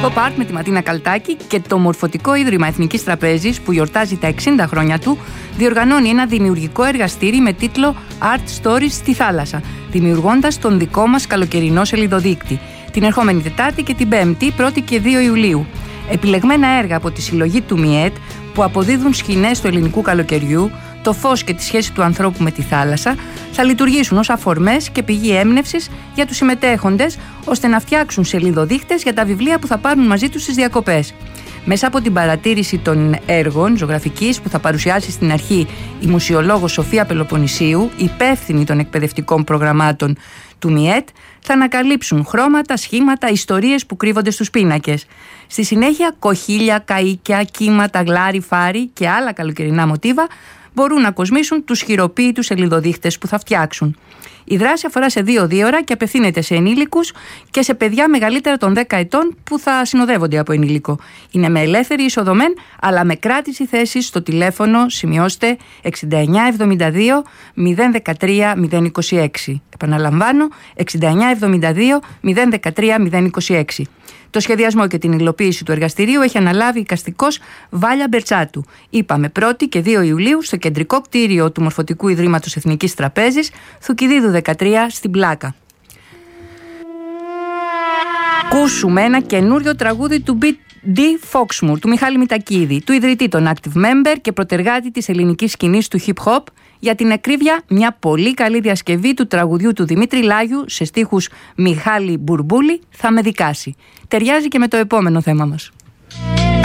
Pop Art με τη Ματίνα Καλτάκη και το Μορφωτικό Ίδρυμα Εθνικής Τραπέζης, που γιορτάζει τα 60 χρόνια του, διοργανώνει ένα δημιουργικό εργαστήρι με τίτλο Art Stories στη θάλασσα, δημιουργώντας τον δικό μας καλοκαιρινό σελιδοδείκτη, την ερχόμενη Τετάρτη και την Πέμπτη, 1η και 2 Ιουλίου. Επιλεγμένα έργα από τη συλλογή του ΜΙΕΤ που αποδίδουν σκηνές του ελληνικού καλοκαιριού, το φως και τη σχέση του ανθρώπου με τη θάλασσα, θα λειτουργήσουν ως αφορμές και πηγή έμπνευσης για τους συμμετέχοντες, ώστε να φτιάξουν σελιδοδείκτες για τα βιβλία που θα πάρουν μαζί τους στις διακοπές. Μέσα από την παρατήρηση των έργων ζωγραφικής που θα παρουσιάσει στην αρχή η μουσιολόγος Σοφία Πελοποννησίου, υπεύθυνη των εκπαιδευτικών προγραμμάτων του ΜΙΕΤ, θα ανακαλύψουν χρώματα, σχήματα, ιστορίες που κρύβονται στους πίνακες. Στη συνέχεια, κοχύλια, καΐκια, κύματα, γλάρι, φάρι και άλλα καλοκαιρινά μοτίβα μπορούν να κοσμήσουν τους χειροποίητους σελιδοδείχτες που θα φτιάξουν. Η δράση αφορά σε 2 δίωρα και απευθύνεται σε ενήλικους και σε παιδιά μεγαλύτερα των 10 ετών που θα συνοδεύονται από ενήλικο. Είναι με ελεύθερη είσοδο μεν, αλλά με κράτηση θέσης στο τηλέφωνο, σημειώστε, 6972 013 026. Επαναλαμβάνω, 6972 013 026. Το σχεδιασμό και την υλοποίηση του εργαστηρίου έχει αναλάβει εικαστικός Βάλια Μπερτσάτου. Είπαμε 1η και 2 Ιουλίου στο κεντρικό κτίριο του Μορφωτικού Ιδρύματος Εθνικής Τραπέζης, Θουκυδίδου 13 στην Πλάκα. Ακούσουμε ένα καινούριο τραγούδι του B.D. Foxmoor, του Μιχάλη Μητακίδη, του ιδρυτή των Active Member και προτεργάτη της ελληνικής σκηνής του hip hop. Για την ακρίβεια, μια πολύ καλή διασκευή του τραγουδιού του Δημήτρη Λάγιου σε στίχους Μιχάλη Μπουρμπούλη, «Θα με δικάσει». Ταιριάζει και με το επόμενο θέμα μας.